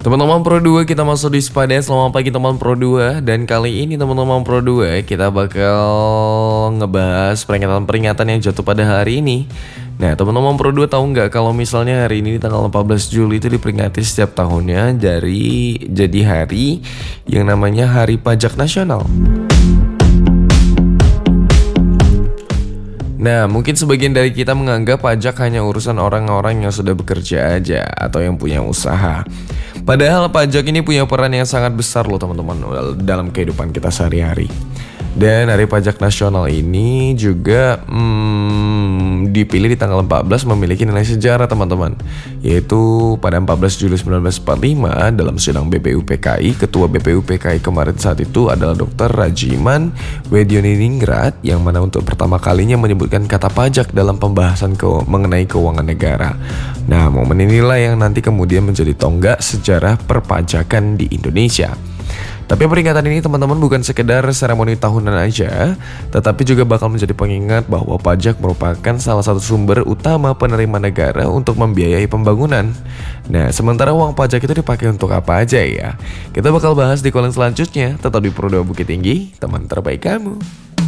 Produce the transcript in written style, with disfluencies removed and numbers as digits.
Teman-teman Pro 2, kita masuk di Spada. Selamat pagi teman Pro 2. Dan kali ini teman-teman Pro 2, kita bakal ngebahas peringatan-peringatan yang jatuh pada hari ini. Nah teman-teman Pro 2 tahu nggak kalau misalnya hari ini tanggal 14 Juli itu diperingati setiap tahunnya jadi hari yang namanya Hari Pajak Nasional. Nah, mungkin sebagian dari kita menganggap pajak hanya urusan orang-orang yang sudah bekerja aja atau yang punya usaha. Padahal pajak ini punya peran yang sangat besar loh teman-teman dalam kehidupan kita sehari-hari. Dan Hari Pajak Nasional ini juga dipilih di tanggal 14 memiliki nilai sejarah teman-teman. Yaitu pada 14 Juli 1945 dalam sidang BPUPKI, Ketua BPUPKI kemarin saat itu adalah Dr. Rajiman Wedioningrat yang mana untuk pertama kalinya menyebutkan kata pajak dalam pembahasan mengenai keuangan negara. Nah, momen inilah yang nanti kemudian menjadi tonggak sejarah perpajakan di Indonesia. Tapi peringatan ini teman-teman bukan sekedar seremoni tahunan aja, tetapi juga bakal menjadi pengingat bahwa pajak merupakan salah satu sumber utama penerima negara untuk membiayai pembangunan. Nah, sementara uang pajak itu dipakai untuk apa aja ya? Kita bakal bahas di kolom selanjutnya, tetap di Pro 2 Bukit Tinggi, teman terbaik kamu.